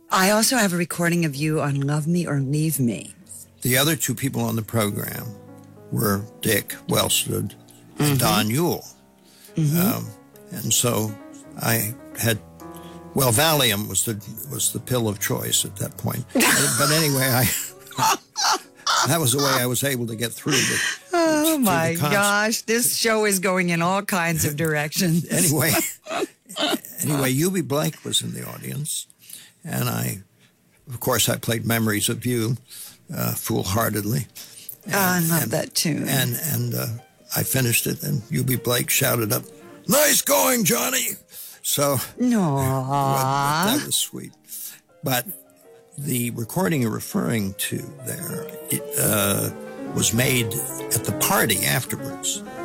I also have a recording of you on Love Me or Leave Me. The other two people on the program were Dick Wellsted and Don Yule. And so I had, well, Valium was the pill of choice at that point. But anyway, that was the way I was able to get through. Oh my gosh, this show is going in all kinds of directions. Anyway, Eubie Blake was in the audience, and of course, I played Memories of You, foolhardily. I love that tune. And I finished it, and Eubie Blake shouted up, "Nice going, Johnny!" So that was sweet. But the recording you're referring to there, it was made at the party afterwards.